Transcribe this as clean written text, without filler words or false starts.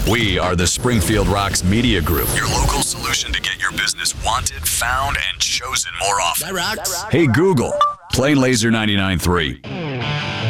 We are the Springfield Rocks Media Group, your local solution to get your business wanted, found, and chosen more often. That rocks. Hey, Google, play Laser 99.3.